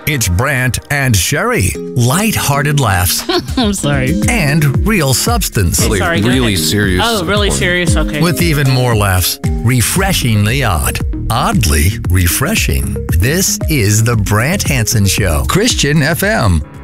It's Brant and Sherry. Light-hearted laughs. I'm sorry. And real substance. Really serious. Oh, really serious? Okay. With even more laughs. Refreshingly odd. Oddly refreshing. This is the Brant Hansen Show. Christian FM.